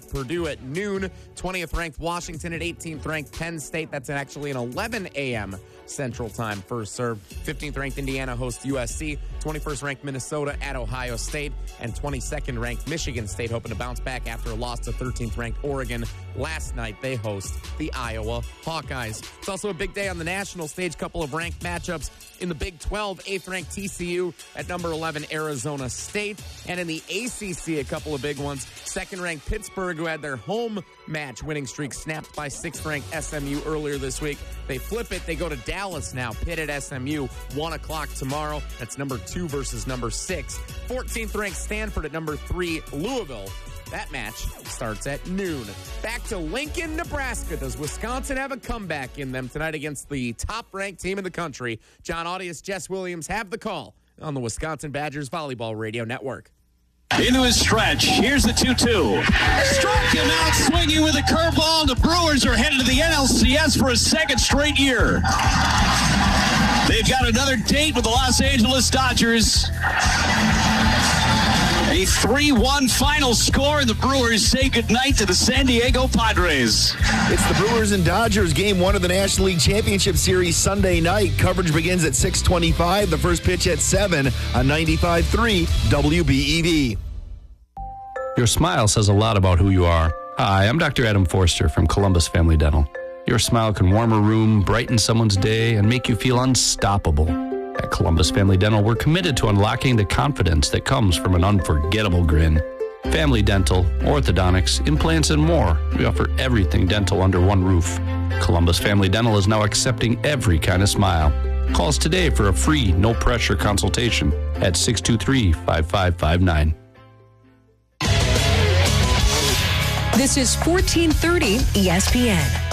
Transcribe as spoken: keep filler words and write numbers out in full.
Purdue at noon. twentieth ranked Washington at eighteenth ranked Penn State. That's actually an eleven a.m. Central Time first serve. fifteenth ranked Indiana hosts U S C. twenty-first ranked Minnesota at Ohio State. And twenty-second ranked Michigan State, hoping to bounce back after a loss to thirteenth ranked Oregon last night. They host the Iowa Hawkeyes. It's also a big day on the national stage. Couple of ranked matchups in the Big twelve. eighth ranked T C U at number eleven Arizona State. And in the A C C, a couple of big ones. second ranked Pittsburgh, who had their home match winning streak snapped by sixth ranked S M U earlier this week. They flip it. They go to Dallas now. Pitt at S M U, one o'clock tomorrow. That's number two versus number six. fourteenth ranked Stanford at number three Louisville. That match starts at noon. Back to Lincoln, Nebraska. Does Wisconsin have a comeback in them tonight against the top-ranked team in the country? John Audius, Jess Williams have the call on the Wisconsin Badgers Volleyball Radio Network. Into his stretch. Here's the two two. Struck him out swinging with a curveball. The Brewers are headed to the N L C S for a second straight year. They've got another date with the Los Angeles Dodgers. A three one final score, and the Brewers say goodnight to the San Diego Padres. It's the Brewers and Dodgers game one of the National League Championship Series Sunday night. Coverage begins at six twenty-five. The first pitch at seven on ninety-five point three W B E V. Your smile says a lot about who you are. Hi, I'm Doctor Adam Forster from Columbus Family Dental. Your smile can warm a room, brighten someone's day, and make you feel unstoppable. At Columbus Family Dental, we're committed to unlocking the confidence that comes from an unforgettable grin. Family dental, orthodontics, implants, and more. We offer everything dental under one roof. Columbus Family Dental is now accepting every kind of smile. Call us today for a free, no-pressure consultation at six two three, five five five nine. This is fourteen thirty E S P N.